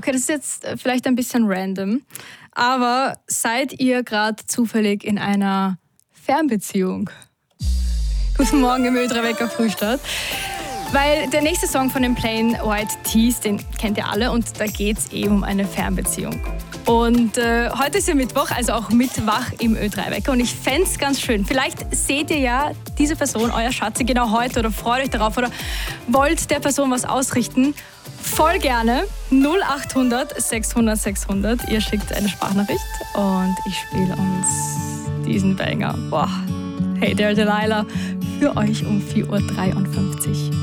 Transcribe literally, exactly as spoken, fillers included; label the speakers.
Speaker 1: Okay, das ist jetzt vielleicht ein bisschen random, aber seid ihr gerade zufällig in einer Fernbeziehung? Guten Morgen im Ö drei Wecker Frühstart. Weil der nächste Song von den Plain White T's, den kennt ihr alle und da geht es eben um eine Fernbeziehung. Und äh, heute ist ja Mittwoch, also auch mit wach im Ö drei Wecker und ich fände es ganz schön. Vielleicht seht ihr ja diese Person, euer Schatzi, genau heute oder freut euch darauf oder wollt der Person was ausrichten. Voll gerne null acht hundert sechshundert sechshundert. Ihr schickt eine Sprachnachricht und ich spiele uns diesen Banger. Boah. Hey there Delilah für euch um vier Uhr dreiundfünfzig.